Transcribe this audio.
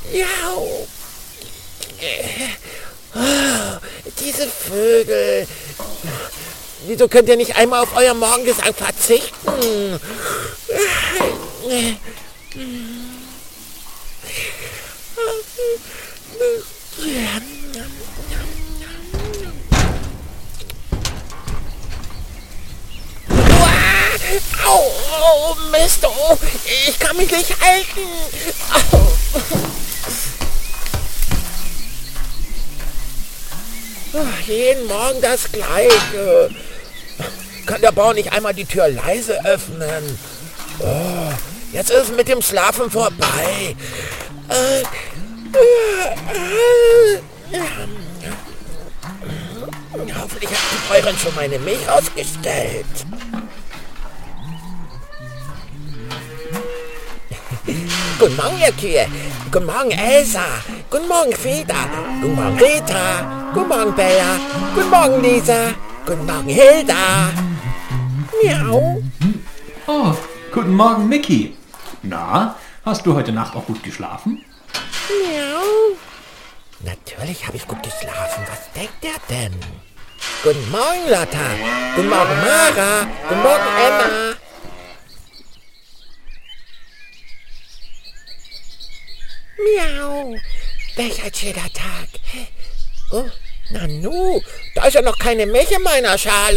Ja. Oh, diese Vögel. Wieso könnt ihr nicht einmal auf euer Morgengesang verzichten? Au, Mist, oh, ich kann mich nicht halten. Au. Jeden Morgen das Gleiche. Kann der Bauer nicht einmal die Tür leise öffnen? Oh, jetzt ist es mit dem Schlafen vorbei. Hoffentlich hat die Bäuerin schon meine Milch ausgestellt. Guten Morgen, ihr Kühe. Guten Morgen, Elsa. Guten Morgen, Frieda. Guten Morgen, Rita. Guten Morgen, Bella. Guten Morgen, Lisa. Guten Morgen, Hilda. Miau. Oh, guten Morgen, Mickey. Na, hast du heute Nacht auch gut geschlafen? Miau. Natürlich habe ich gut geschlafen. Was denkt der denn? Guten Morgen, Lotta. Guten Morgen, Mara. Guten Morgen, Emma. Miau. Welch ein schöner Tag. Oh, Nanu, da ist ja noch keine Milch in meiner Schale.